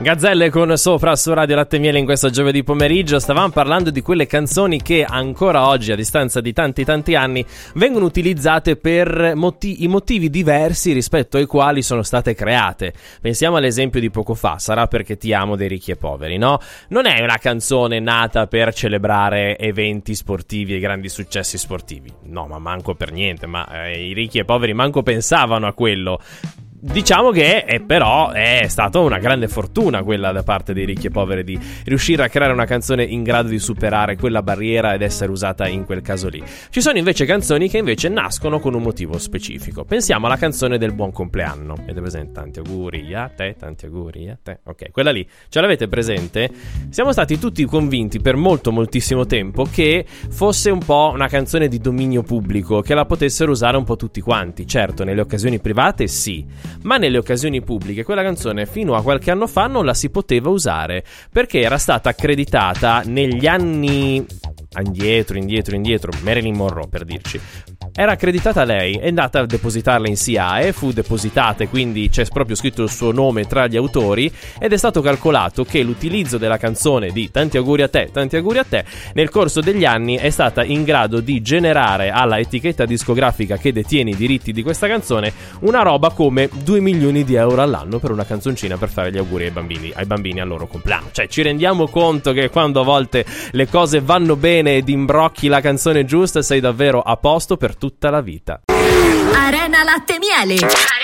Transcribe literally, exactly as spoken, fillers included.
Gazzelle con Sopra su Radio Latte e Miele in questo giovedì pomeriggio. Stavamo parlando di quelle canzoni che ancora oggi, a distanza di tanti tanti anni, vengono utilizzate per moti- i motivi diversi rispetto ai quali sono state create. Pensiamo all'esempio di poco fa, Sarà perché ti amo dei Ricchi e Poveri, no? Non è una canzone nata per celebrare eventi sportivi e grandi successi sportivi, no, ma manco per niente, ma eh, i Ricchi e Poveri manco pensavano a quello. Diciamo che è, però è stata una grande fortuna quella da parte dei Ricchi e Poveri di riuscire a creare una canzone in grado di superare quella barriera ed essere usata in quel caso lì. Ci sono invece canzoni che invece nascono con un motivo specifico. Pensiamo alla canzone del buon compleanno. Avete presente? Tanti auguri a te, tanti auguri a te. Ok, quella lì, ce l'avete presente? Siamo stati tutti convinti per molto moltissimo tempo che fosse un po' una canzone di dominio pubblico, che la potessero usare un po' tutti quanti. Certo, nelle occasioni private sì, ma nelle occasioni pubbliche quella canzone fino a qualche anno fa non la si poteva usare, perché era stata accreditata negli anni indietro, indietro, indietro, Marilyn Monroe per dirci. Era accreditata lei, è andata a depositarla in S I A E, fu depositata e quindi c'è proprio scritto il suo nome tra gli autori, ed è stato calcolato che l'utilizzo della canzone di Tanti auguri a te, tanti auguri a te nel corso degli anni è stata in grado di generare alla etichetta discografica che detiene i diritti di questa canzone una roba come due milioni di euro all'anno per una canzoncina per fare gli auguri ai bambini, ai bambini al loro compleanno. Cioè, ci rendiamo conto che quando a volte le cose vanno bene ed imbrocchi la canzone giusta sei davvero a posto per tutta la vita. Arena Latte e Miele.